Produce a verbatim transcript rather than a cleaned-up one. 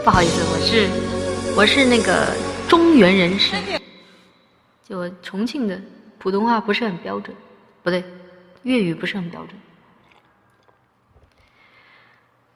不好意思，我是我是那个中原人士，就我重庆的普通话不是很标准，不对，粤语不是很标准。